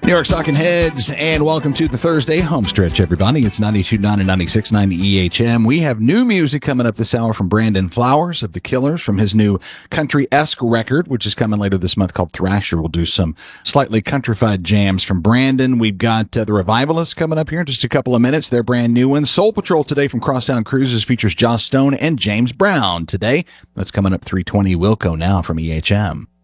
New York's Talking Heads, and welcome to the Thursday homestretch, everybody. It's 92.9 and 96.9 EHM. We have new music coming up this hour from Brandon Flowers of The Killers from his new country-esque record, which is coming later this month called Thrasher. We'll do some slightly countrified jams from Brandon. We've got The Revivalists coming up here in just a couple of minutes. Their brand new one. Soul Patrol today from Crosstown Cruises features Joss Stone and James Brown today. That's coming up 3:20. Wilco now from EHM.